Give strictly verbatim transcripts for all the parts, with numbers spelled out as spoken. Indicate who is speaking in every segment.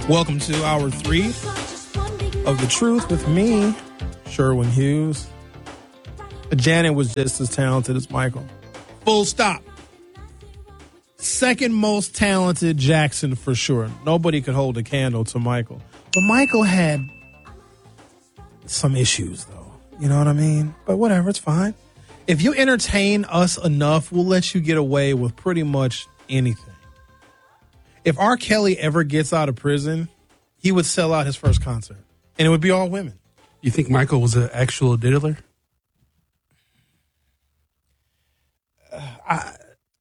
Speaker 1: Welcome to hour three of The Truth with me, Sherwin Hughes. Janet was just as talented as Michael. Full stop. Second most talented Jackson for sure. Nobody could hold a candle to Michael. But Michael had some issues, though. You know what I mean? But whatever, it's fine. If you entertain us enough, we'll let you get away with pretty much anything. If R. Kelly ever gets out of prison, he would sell out his first concert. And it would be all women.
Speaker 2: You think Michael was an actual diddler?
Speaker 1: Uh, I,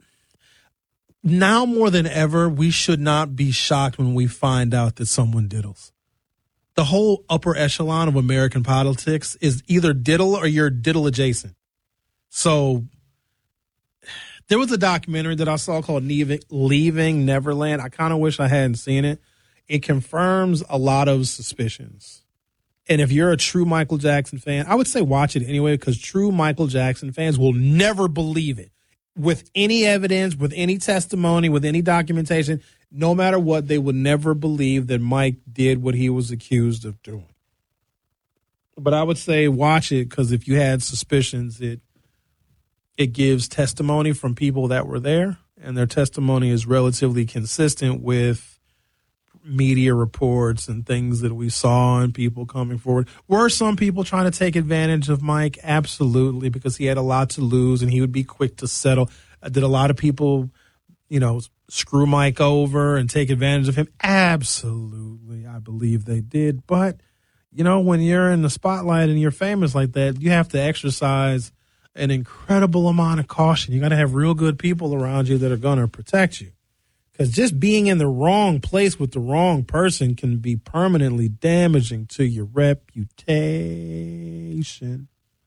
Speaker 1: now more than ever, we should not be shocked when we find out that someone diddles. The whole upper echelon of American politics is either diddle or you're diddle adjacent. So there was a documentary that I saw called Leaving Neverland. I kind of wish I hadn't seen it. It confirms a lot of suspicions. And if you're a true Michael Jackson fan, I would say watch it anyway, because true Michael Jackson fans will never believe it. With any evidence, with any testimony, with any documentation, no matter what, they would never believe that Mike did what he was accused of doing. But I would say watch it, because if you had suspicions, it It gives testimony from people that were there, and their testimony is relatively consistent with media reports and things that we saw and people coming forward. Were some people trying to take advantage of Mike? Absolutely, because he had a lot to lose and he would be quick to settle. Uh, did a lot of people, you know, screw Mike over and take advantage of him? Absolutely, I believe they did. But, you know, when you're in the spotlight and you're famous like that, you have to exercise an incredible amount of caution. You got to have real good people around you that are going to protect you. Because just being in the wrong place with the wrong person can be permanently damaging to your reputation.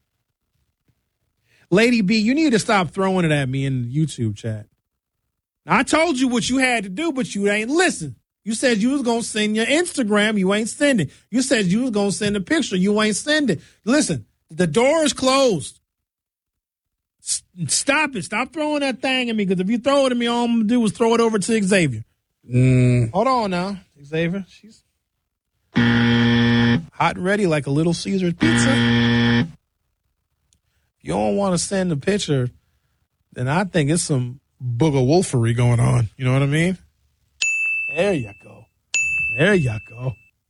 Speaker 1: Lady B, you need to stop throwing it at me in the YouTube chat. Now, I told you what you had to do, but you ain't listen. You said you was going to send your Instagram. You ain't sending. You said you was going to send a picture. You ain't sending. Listen, the door is closed. Stop it. Stop throwing that thing at me, because if you throw it at me, all I'm going to do is throw it over to Xavier.
Speaker 2: Mm.
Speaker 1: Hold on now, Xavier. She's hot and ready like a Little Caesars pizza. If you don't want to send a picture, then I think it's some booger wolfery going on. You know what I mean? There you go. There you go.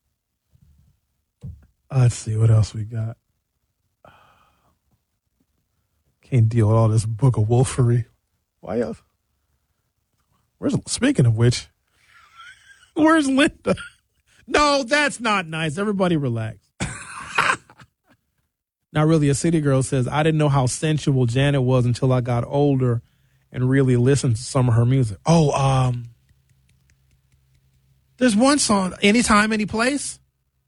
Speaker 1: Let's see what else we got. Can't deal with all this book of wolfery. Why else? Where's, speaking of which, where's Linda? No, that's not nice. Everybody relax. Not really. A city girl says, I didn't know how sensual Janet was until I got older and really listened to some of her music. Oh, um, there's one song, Anytime, Any Place.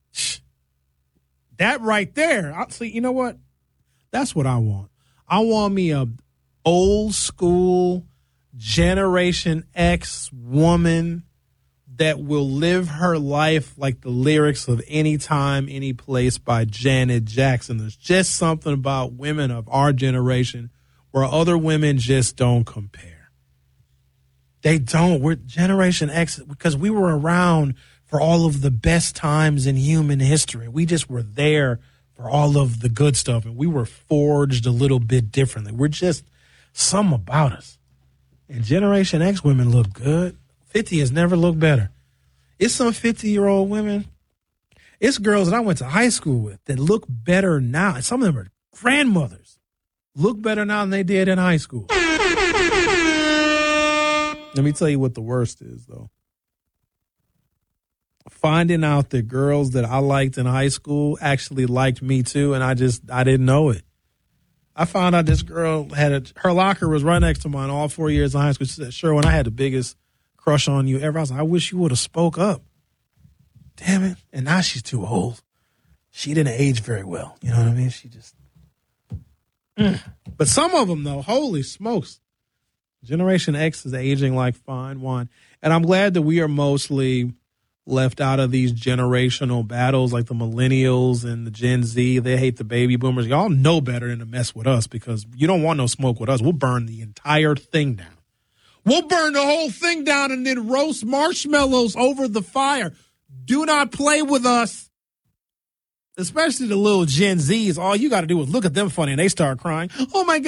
Speaker 1: That right there. I see. You know what? That's what I want. I want me a old school Generation X woman that will live her life like the lyrics of Anytime, Any Place by Janet Jackson. There's just something about women of our generation where other women just don't compare. They don't. We're Generation X because we were around for all of the best times in human history. We just were there for all of the good stuff, and we were forged a little bit differently. We're just some about us. And Generation X women look good. fifty has never looked better. It's some fifty-year-old women. It's girls that I went to high school with that look better now. Some of them are grandmothers. Look better now than they did in high school. Let me tell you what the worst is, though. Finding out that girls that I liked in high school actually liked me too, and I just, I didn't know it. I found out this girl had a, her locker was right next to mine all four years in high school. She said, Sherwin, I had the biggest crush on you ever. I was like, I wish you would have spoke up. Damn it. And now she's too old. She didn't age very well. You know what I mean? She just, mm. But some of them though, holy smokes. Generation X is aging like fine wine. And I'm glad that we are mostly left out of these generational battles like the millennials and the Gen Z. They hate the baby boomers. Y'all know better than to mess with us because you don't want no smoke with us. We'll burn the entire thing down. We'll burn the whole thing down and then roast marshmallows over the fire.
Speaker 3: Do not play with us. Especially the little Gen Zs. All you got to do is look at them funny and they start crying. Oh, my God.